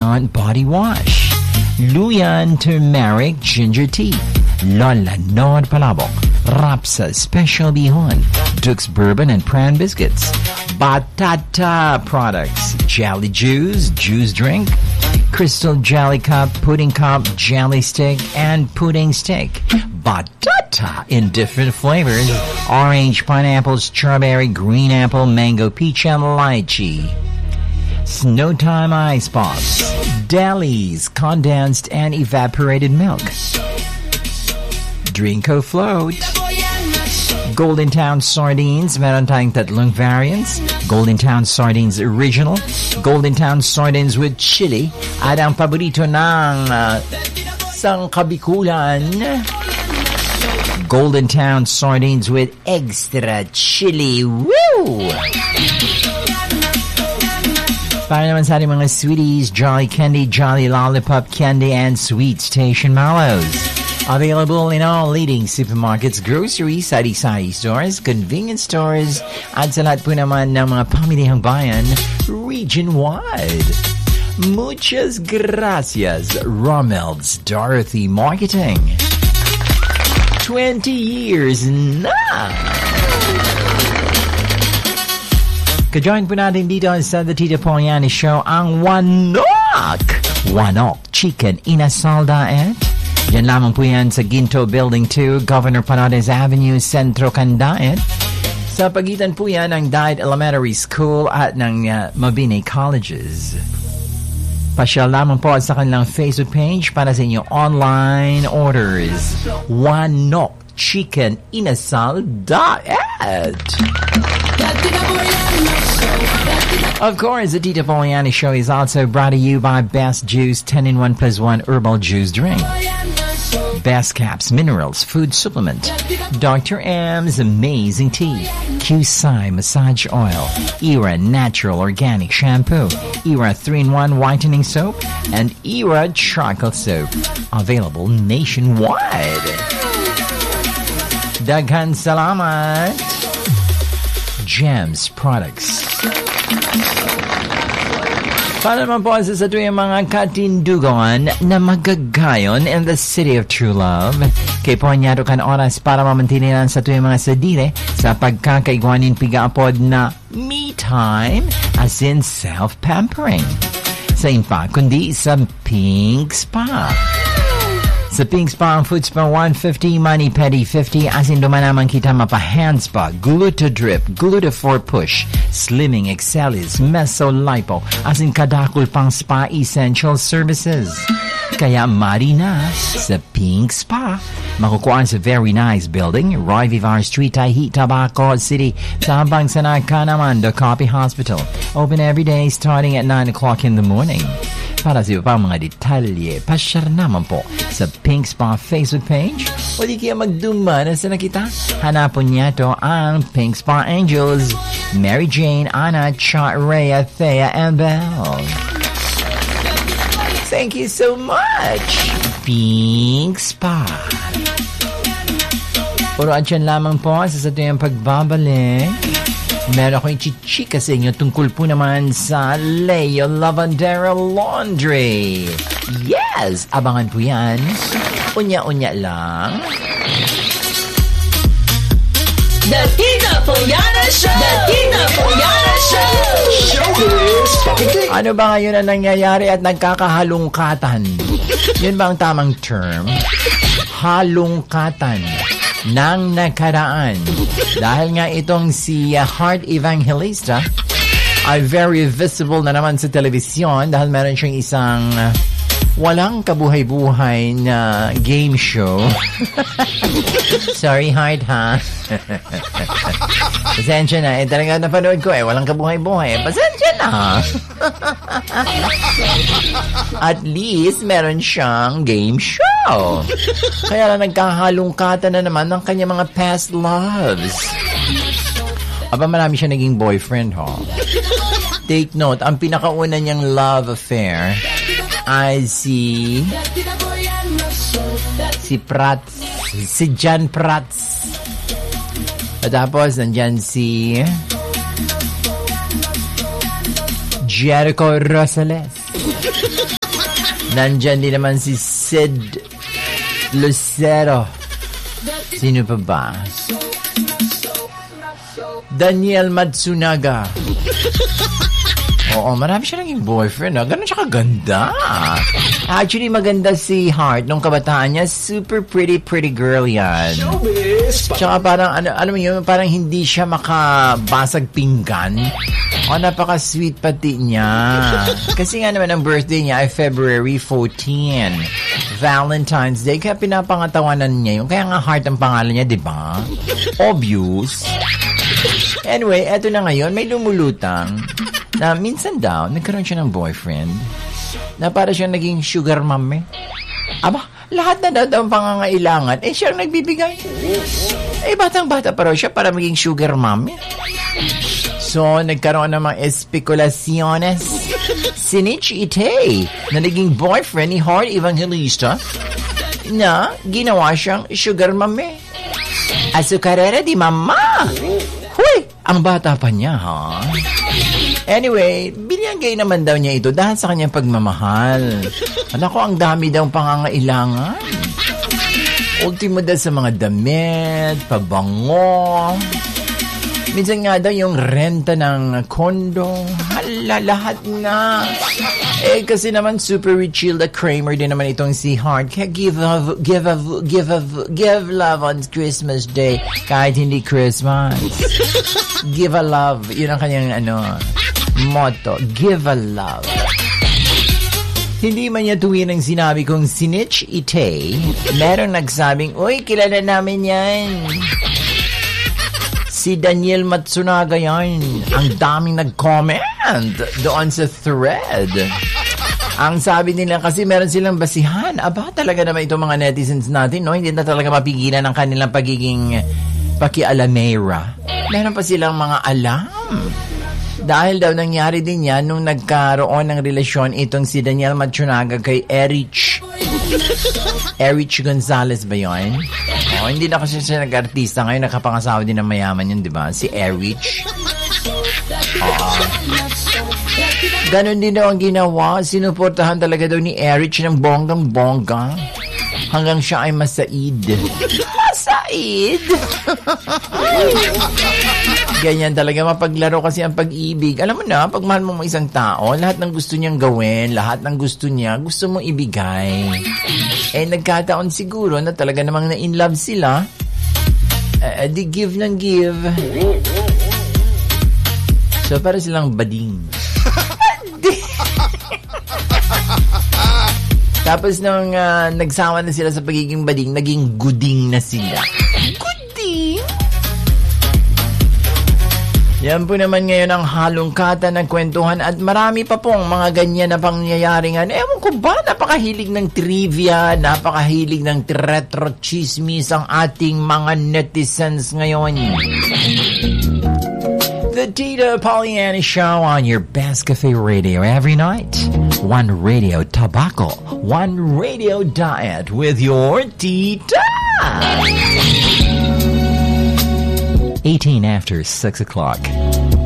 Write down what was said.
Instant Body Wash, Luyan Turmeric Ginger Tea, Lola Nod Palabok, Rapsa Special Bihon, Duke's Bourbon and Pran Biscuits, Batata Products, Jelly Juice, Juice Drink, Crystal Jelly Cup, Pudding Cup, Jelly Stick, and Pudding Stick. Batata in different flavors: orange, pineapple, strawberry, green apple, mango, peach, and lychee. Snow Time Ice Pops, Delis, condensed and evaporated milk, Drinko Float, Golden Town Sardines, meron tayong tatlong variants: Golden Town Sardines Original, Golden Town Sardines with Chili, at ang paborito ng sangkabikulan, Golden Town Sardines with Extra Chili. Woo! Para naman sa ating mga sweeties, Jolly Candy, Jolly Lollipop Candy, and Sweet Station Mallows. Available in all leading supermarkets, groceries, sari-sari stores, convenience stores, at sa lahat po naman ng mga pamilihang bayan region-wide. Muchas gracias, Rommel's Dorothy Marketing. 20 years na! Kajoin po natin dito sa The Tito Poliani Show ang Wanok Chicken Inasal Diet. Yan lamang po yan sa Ginto Building 2, Governor Panotes Avenue, Centro Candayat. Sa pagitan po yan ng Diet Elementary School at ng Mabini Colleges. Pasyal lamang po sa kanilang Facebook page para sa inyong online orders. Wanok Chicken Inasal Diet. Of course, the Tito Poliani Show is also brought to you by Best Juice 10-in-1 plus 1 Herbal Juice Drink, Best Caps Minerals Food Supplement, Dr. M's Amazing Tea, Q-Sai Massage Oil, Era Natural Organic Shampoo, Era 3-in-1 Whitening Soap, and Era Charcoal Soap. Available nationwide. Daghan salamat. Gems Products. Para naman po sa tuyong mga katindugan na magagayon in the city of true love. Kaya po nyado kan oras para mamantinilan sa tuyong mga sadire sa pagkakaigwanin pigaapod na me time, as in self-pampering. Sa impa, kundi sa Pink Spa. Sa Pink Spa, ang food spa 150, mani pedi 50, as in duman kita mapa-hand spa, Glutadrip, Glutafor Push, Slimming Excelis, Mesolipo, as in kadakul pang spa essential services. Kaya mari na sa Pink Spa. Makukuhaan sa very nice building, Roy Vivar Street, Tahi, Tabaco City, Sabang Sanaka naman, The Copy Hospital. Open every day starting at 9 o'clock in the morning. Para sa iba pang mga detalye, pasyar naman po sa Pink Spa Facebook page o di kaya magdumana sa nakita. Hanapon niya to ang Pink Spa Angels, Mary Jane, Anna, Cha, Rhea, Thea, and Belle. Thank you so much, Pink Spa. Puro at yan lamang po sa tuyong pagbabalik. Meron akong chichika sa inyo tungkol po naman sa Leo Lavandera Laundry. Yes! Abangan po yan. Unya-unya lang. The Tito Poliani Show! The Tito Poliani Show! Showbiz Pakikinig! Ano ba ngayon ang nangyayari at nagkakahalungkatan? Yun ba ang tamang term? Halungkatan ng nakaraan. Dahil nga itong si Heart Evangelista ay very visible na naman sa telebisyon dahil meron siyang isang walang kabuhay-buhay na game show. Sorry, Heart, ha? Pasensya na. Talaga napanood ko walang kabuhay-buhay. Pasensya na. At least meron siyang game show. Kaya na nagkahalungkatan na naman ng kanyang mga past loves. Aba, marami siya naging boyfriend, ho. Take note, ang pinakauna niyang love affair ay si Prats, si John Prats. At tapos, nandyan si Jericho Rosales. Nandyan din naman si Sid Lucero. Sino pa ba? Daniel Matsunaga. Oo, marami siya naging boyfriend. Ganun siya kaganda. Actually, maganda si Heart. Nung kabataan niya, super pretty girl yan. Tsaka parang, alam mo yun, parang hindi siya makabasag pinggan. Napaka-sweet pati niya. Kasi nga naman ang birthday niya ay February 14. Valentine's Day. Kaya pinapangatawanan niya yun. Kaya nga Heart ang pangalan niya, di ba? Obvious. Anyway, eto na ngayon. May lumulutang na minsan daw, nagkaroon siya ng boyfriend na para siyang naging sugar mommy. Aba, lahat na daw ang pangangailangan, siya ang nagbibigay. Batang-bata pa raw siya para maging sugar mommy. So, nagkaroon ng mga espekulasyones. Si Nitch Ite, na naging boyfriend ni Heart Evangelista, na ginawa siyang sugar mommy. Azucarera di mama! Huy! Ang bata pa niya, ha? Anyway, binigay naman daw niya ito dahil sa kanyang pagmamahal. Anak ko, ang dami daw pangangailangan. Ultimo daw sa mga damit, pabango. Minsan nga daw yung renta ng kondo. Hala, lahat na. Kasi naman super chill the Kramer din naman itong si Heart. Kaya give love on Christmas Day. Kahit hindi Christmas. Give a love. Yun ang kanyang motto. Give a love. Hindi man niya tuwin ang sinabi kong si Nitch Ite. Merong nagsabing, uy, kilala namin yan. Si Daniel Matsunaga yan. Ang daming nag-comment doon sa thread. Ang sabi nila kasi meron silang basihan. Aba, talaga naman itong mga netizens natin, no? Hindi na talaga mapigilan ang kanilang pagiging pakialamera. Meron pa silang mga alam. Dahil daw nangyari din yan nung nagkaroon ng relasyon itong si Daniel Matsunaga kay Erich Gonzalez ba yun? Hindi na kasi siya nag-artista. Ngayon nakapangasawa din ng mayaman yun, di ba? Si Erich. Ganon din daw ang ginawa. Sinuportahan talaga daw ni Erich ng bonggang-bongga hanggang siya ay masaid. Masaid? Ganyan talaga, mapaglaro kasi ang pag-ibig. Alam mo na, pag mahal mo isang tao, lahat ng gusto niyang gawin, lahat ng gusto niya, gusto mong ibigay. Nagkataon siguro na talaga namang na-in love sila. Di give ng give. So, para silang bading. Tapos nung nagsama na sila sa pagiging bading, naging guding na sila. Guding? Yan po naman ngayon ang halongkatan ng kwentuhan at marami pa pong mga ganyan na pangyayari nga. Ewan ko ba, napakahilig ng trivia, napakahilig ng retro chismis ang ating mga netizens ngayon. The Tita Pollyanna Show on your best cafe radio every night. One radio tobacco, one radio diet with your Tita. 18 after 6 o'clock.